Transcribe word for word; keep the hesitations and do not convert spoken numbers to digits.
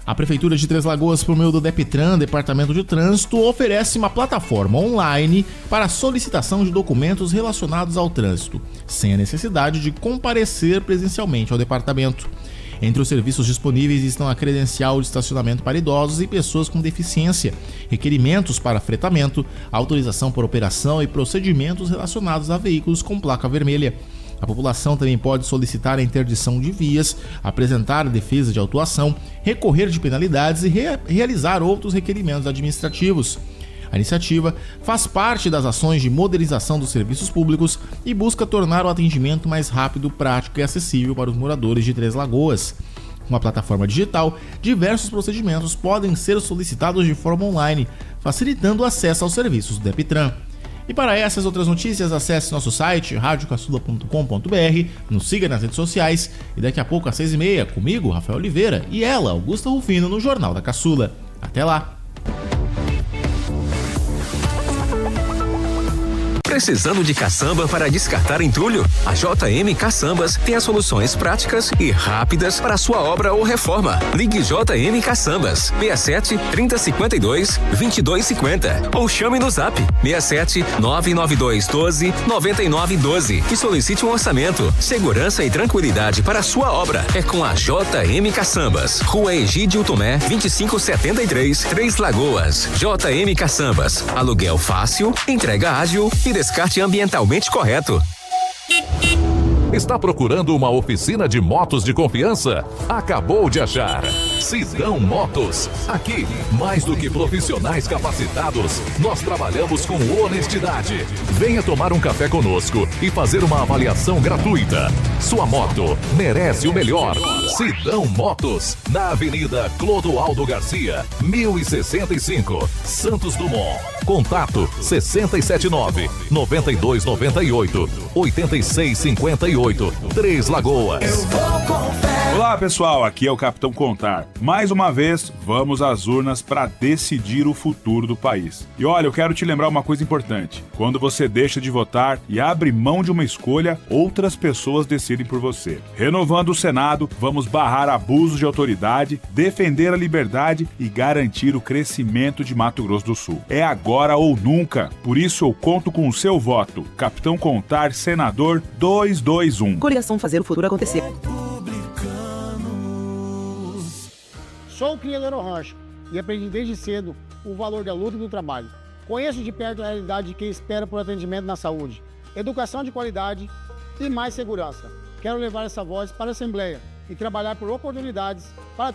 A Prefeitura de Três Lagoas, por meio do DEPTRAN, Departamento de Trânsito, oferece uma plataforma online para solicitação de documentos relacionados ao trânsito, sem a necessidade de comparecer presencialmente ao departamento. Entre os serviços disponíveis estão a credencial de estacionamento para idosos e pessoas com deficiência, requerimentos para fretamento, autorização por operação e procedimentos relacionados a veículos com placa vermelha. A população também pode solicitar a interdição de vias, apresentar a defesa de autuação, recorrer de penalidades e re- realizar outros requerimentos administrativos. A iniciativa faz parte das ações de modernização dos serviços públicos e busca tornar o atendimento mais rápido, prático e acessível para os moradores de Três Lagoas. Com a plataforma digital, diversos procedimentos podem ser solicitados de forma online, facilitando o acesso aos serviços do DEPTRAN. E para essas outras notícias, acesse nosso site rádio caçula ponto com ponto b r, nos siga nas redes sociais e daqui a pouco às seis e meia, comigo, Rafael Oliveira, e ela, Augusta Rufino, no Jornal da Caçula. Até lá! Precisando de caçamba para descartar entulho? A J M Caçambas tem as soluções práticas e rápidas para sua obra ou reforma. Ligue J M Caçambas seis sete, trinta, cinquenta e dois, vinte e dois cinquenta ou chame no zap seis sete, nove nove dois, doze, noventa e nove doze e solicite um orçamento. Segurança e tranquilidade para a sua obra é com a J M Caçambas. Rua Egídio Tomé, vinte e cinco setenta e três, Três Lagoas. J M Caçambas. Aluguel fácil, entrega ágil e descarte ambientalmente correto. Está procurando uma oficina de motos de confiança? Acabou de achar. Sidão Motos. Aqui, mais do que profissionais capacitados, nós trabalhamos com honestidade. Venha tomar um café conosco e fazer uma avaliação gratuita. Sua moto merece o melhor. Sidão Motos, na Avenida Clodoaldo Garcia, mil e sessenta e cinco, Santos Dumont. Contato sessenta e sete nove, noventa e dois noventa e oito, oitenta e seis cinquenta e oito, Três Lagoas. Olá pessoal, aqui é o Capitão Contar. Mais uma vez, vamos às urnas para decidir o futuro do país. E olha, eu quero te lembrar uma coisa importante. Quando você deixa de votar e abre mão de uma escolha, outras pessoas decidem por você. Renovando o Senado, vamos barrar abusos de autoridade, defender a liberdade e garantir o crescimento de Mato Grosso do Sul. É agora ou nunca. Por isso eu conto com o seu voto. Capitão Contar, senador duzentos e vinte e um. Coligação Fazer o Futuro Acontecer. Sou o criador Rocha e aprendi desde cedo o valor da luta e do trabalho. Conheço de perto a realidade de quem espera por atendimento na saúde, educação de qualidade e mais segurança. Quero levar essa voz para a Assembleia e trabalhar por oportunidades para